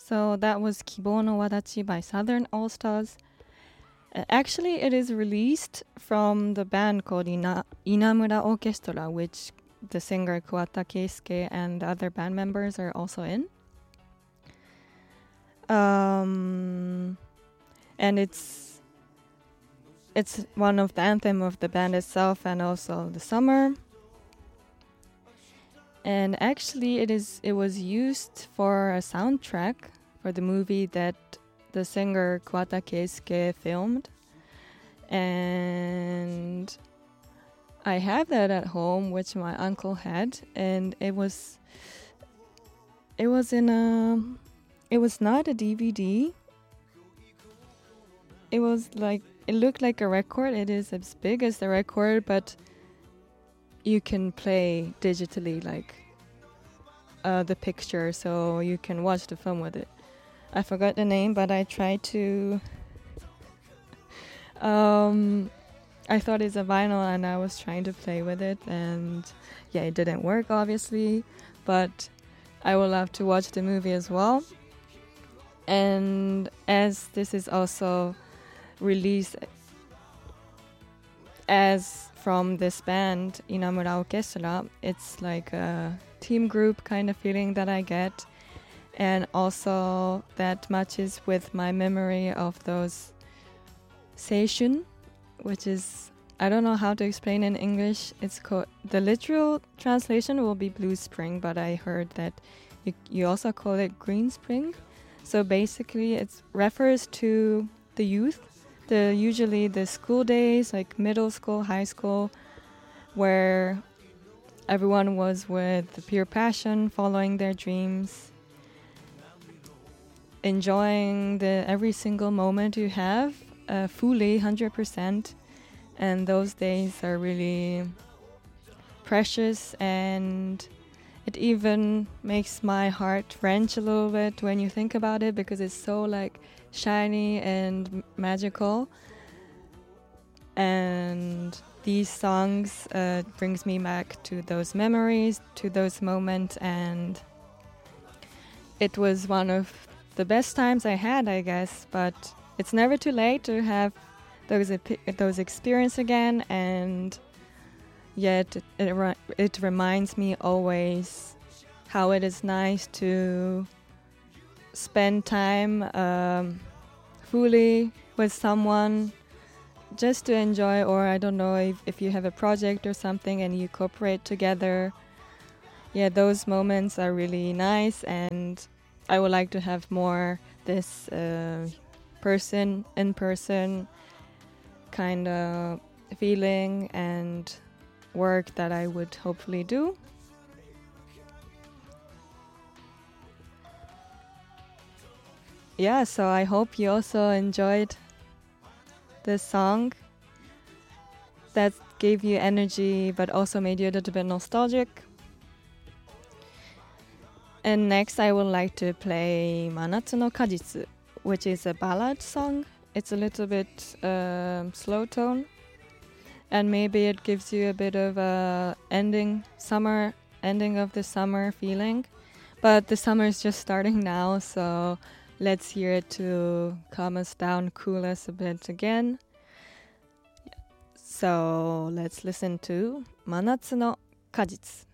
So that was Kibou no Wadachi by Southern All Stars. Actually, it is released from the band called Inamura Orchestra, which the singer Kuwata Keisuke and the other band members are also in. And it's one of the anthem of the band itself and also the summer. And actually, it was used for a soundtrack for the movie that the singer Kuwata Keisuke filmed. And I have that at home, which my uncle had, and it was not a DVD. It looked like a record. It is as big as the record, but you can play digitally the picture, so you can watch the film with it. I forgot the name, but I tried to. I thought it's a vinyl, and I was trying to play with it, and yeah, it didn't work, obviously. But I would love to watch the movie as well. And as this is also released as from this band, Inamura Orchestra, it's like a team group kind of feeling that I get. And also that matches with my memory of those seishun, which is, I don't know how to explain in English. It's called, the literal translation will be blue spring, but I heard that you also call it green spring. So basically it refers to the youth, usually the school days, like middle school, high school, where everyone was with pure passion, following their dreams, enjoying every single moment you have fully, 100%. And those days are really precious, and it even makes my heart wrench a little bit when you think about it, because it's so like shiny and magical. And these songs brings me back to those memories, to those moments, and it was one of the best times I had, I guess. But it's never too late to have those experience again, and yet it reminds me always how it is nice to spend time fully with someone, just to enjoy, or I don't know, if you have a project or something and you cooperate together. Yeah, those moments are really nice, and I would like to have more this in-person kind of feeling and work that I would hopefully do. Yeah, so I hope you also enjoyed this song that gave you energy but also made you a little bit nostalgic. And next I would like to play Manatsu no Kajitsu, which is a ballad song. It's a little bit slow tone, and maybe it gives you a bit of a ending of the summer feeling. But the summer is just starting now, so let's hear it to calm us down, cool us a bit again. So let's listen to Manatsu no Kajitsu.